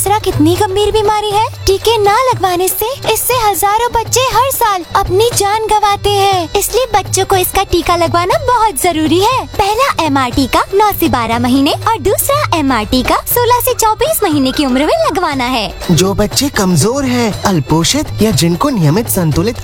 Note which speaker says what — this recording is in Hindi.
Speaker 1: खसरा कितनी गंभीर बीमारी है। टीके न लगवाने से इससे हजारों बच्चे हर साल अपनी जान गंवाते हैं। इसलिए बच्चों को इसका टीका लगवाना बहुत जरूरी है। पहला MR टीका 9 से 12 महीने और दूसरा MR टीका 16 से 24 महीने की उम्र में लगवाना है।
Speaker 2: जो बच्चे कमजोर हैं, अल्पोषित या जिनको नियमित संतुलित